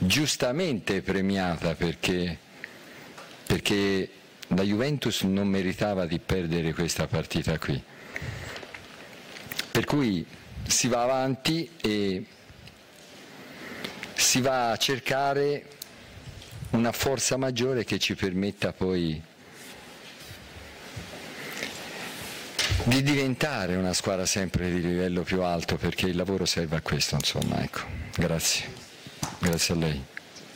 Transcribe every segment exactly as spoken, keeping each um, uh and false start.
giustamente premiata, perché, perché la Juventus non meritava di perdere questa partita qui. Per cui si va avanti e si va a cercare una forza maggiore che ci permetta poi di diventare una squadra sempre di livello più alto, perché il lavoro serve a questo, insomma, ecco. Grazie. Grazie a lei.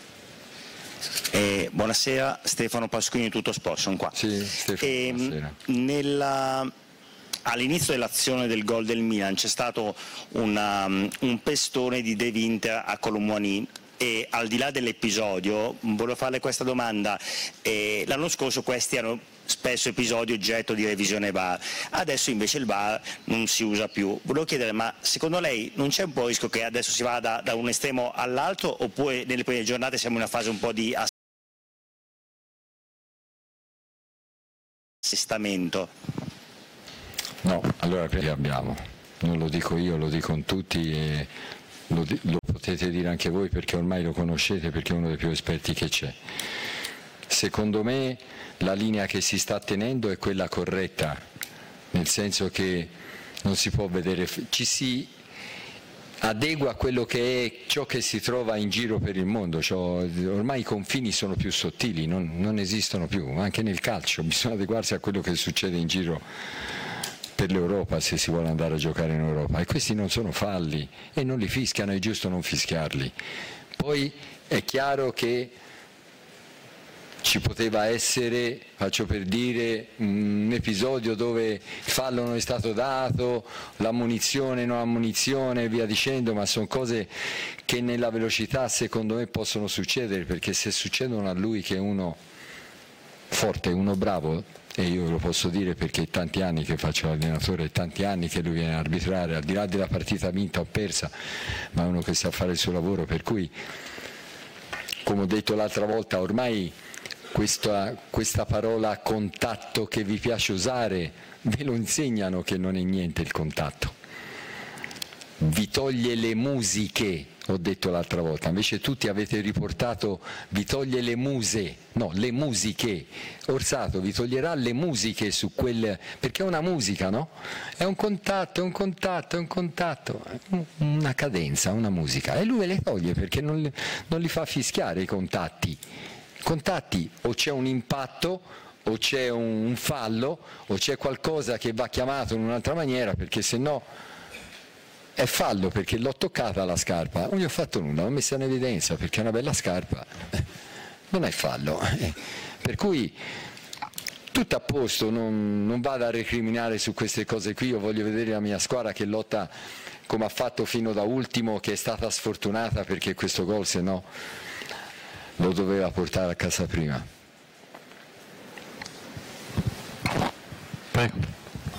Eh, buonasera, Stefano Pasquini, Tutto Sport, sono qua. Sì, Stefano, eh, buonasera. Nella... All'inizio dell'azione del gol del Milan c'è stato una, un pestone di De Winter a Colomboani, e al di là dell'episodio volevo farle questa domanda. Eh, l'anno scorso questi erano spesso episodi oggetto di revisione V A R, adesso invece il V A R non si usa più. Volevo chiedere, ma secondo lei non c'è un po' il rischio che adesso si vada da, da un estremo all'altro, oppure nelle prime giornate siamo in una fase un po' di assestamento? No, allora perché abbiamo, non lo dico io, lo dicono tutti e lo, lo potete dire anche voi, perché ormai lo conoscete, perché è uno dei più esperti che c'è. Secondo me la linea che si sta tenendo è quella corretta, nel senso che non si può vedere, ci si adegua a quello che è ciò che si trova in giro per il mondo, cioè, ormai i confini sono più sottili, non, non esistono più, anche nel calcio bisogna adeguarsi a quello che succede in giro per l'Europa, se si vuole andare a giocare in Europa, e questi non sono falli e non li fischiano, è giusto non fischiarli. Poi è chiaro che ci poteva essere, faccio per dire, un episodio dove il fallo non è stato dato, l'ammonizione, non ammonizione e via dicendo, ma sono cose che nella velocità secondo me possono succedere, perché se succedono a lui, che è uno forte, uno bravo, e io lo posso dire perché è tanti anni che faccio l'allenatore, è tanti anni che lui viene a arbitrare, al di là della partita vinta o persa, ma è uno che sa fare il suo lavoro, per cui, come ho detto l'altra volta, ormai questa, questa parola contatto che vi piace usare, ve lo insegnano che non è niente il contatto. Vi toglie le musiche, ho detto l'altra volta, invece tutti avete riportato vi toglie le muse, no, le musiche. Orsato vi toglierà le musiche su quel, perché è una musica, no? È un contatto, è un contatto, è un contatto, una cadenza, una musica, e lui le toglie perché non, non li fa fischiare i contatti. Contatti, o c'è un impatto, o c'è un fallo, o c'è qualcosa che va chiamato in un'altra maniera, perché se no è fallo, perché l'ho toccata la scarpa, non gli ho fatto nulla, l'ho messa in evidenza perché è una bella scarpa, non è fallo. Per cui tutto a posto, non, non vado a recriminare su queste cose qui. Io voglio vedere la mia squadra che lotta come ha fatto fino da ultimo, che è stata sfortunata perché questo gol se no lo doveva portare a casa prima. Prego.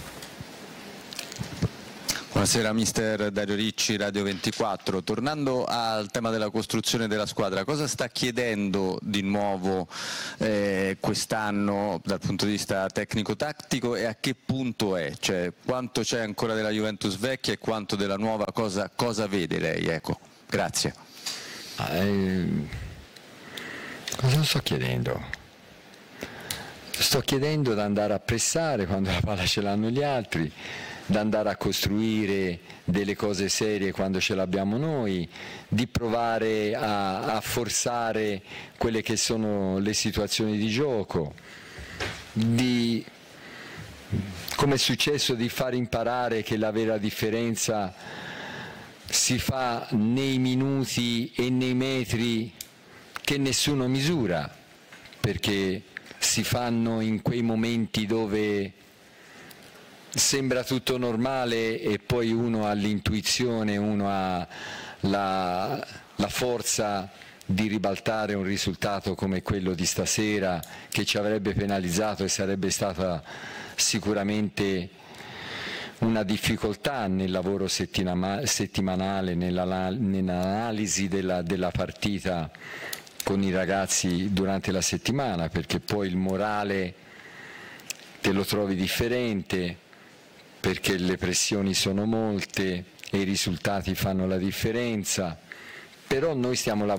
Buonasera mister Dario Ricci, Radio ventiquattro. Tornando al tema della costruzione della squadra, cosa sta chiedendo di nuovo eh, quest'anno dal punto di vista tecnico-tattico, e a che punto è? Cioè, quanto c'è ancora della Juventus vecchia e quanto della nuova? Cosa, cosa vede lei? Ecco, grazie. Eh, cosa sto chiedendo? Sto chiedendo di andare a pressare quando la palla ce l'hanno gli altri, di andare a costruire delle cose serie quando ce l'abbiamo noi, di provare a, a forzare quelle che sono le situazioni di gioco, di, come è successo, di far imparare che la vera differenza si fa nei minuti e nei metri che nessuno misura, perché si fanno in quei momenti dove sembra tutto normale e poi uno ha l'intuizione, uno ha la, la forza di ribaltare un risultato come quello di stasera, che ci avrebbe penalizzato e sarebbe stata sicuramente una difficoltà nel lavoro settimanale, nell'analisi della, della partita con i ragazzi durante la settimana, perché poi il morale te lo trovi differente, perché le pressioni sono molte e i risultati fanno la differenza, però noi stiamo lavorando